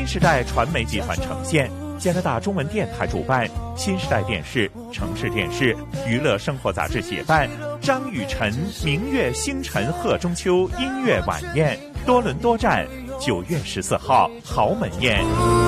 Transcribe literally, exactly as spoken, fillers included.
新时代传媒集团呈现，加拿大中文电台主办，新时代电视、城市电视、娱乐生活杂志协办，张雨晨明月星辰贺中秋音乐晚宴，多伦多站九月十四号豪门宴。